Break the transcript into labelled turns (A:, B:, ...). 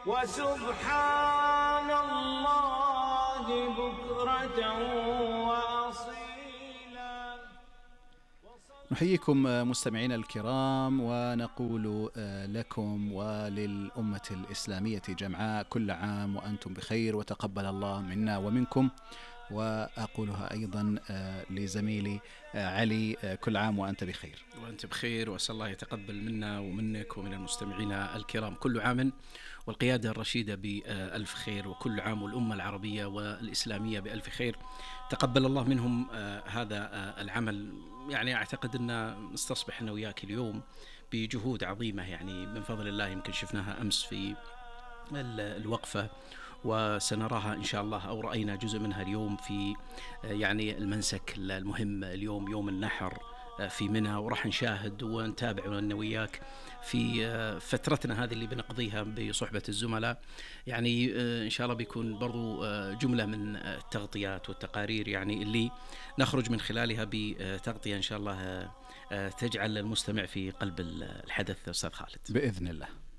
A: وسبحان الله بكرة وأصيلا.
B: نحييكم مستمعينا الكرام ونقول لكم وللأمة الإسلامية جمعاء كل عام وأنتم بخير، وتقبل الله منا ومنكم. وأقولها أيضا لزميلي علي، كل عام وأنت بخير.
C: وأنت بخير، وأسأل الله يتقبل منا ومنك ومن المستمعين الكرام كل عام، والقيادة الرشيدة بألف خير، وكل عام والأمة العربية والإسلامية بألف خير. تقبل الله منهم هذا العمل. يعني أعتقد أن نستصبح أنا وياك اليوم بجهود عظيمة، يعني من فضل الله. يمكن شفناها أمس في الوقفة، وسنراها إن شاء الله أو رأينا جزء منها اليوم في يعني المنسك المهم اليوم، يوم النحر في منى، وراح نشاهد ونتابع أنا وياك في فترتنا هذه اللي بنقضيها بصحبة الزملاء. يعني إن شاء الله بيكون برضو جملة من التغطيات والتقارير يعني اللي نخرج من خلالها بتغطية إن شاء الله تجعل المستمع في قلب الحدث. أستاذ خالد،
B: بإذن الله.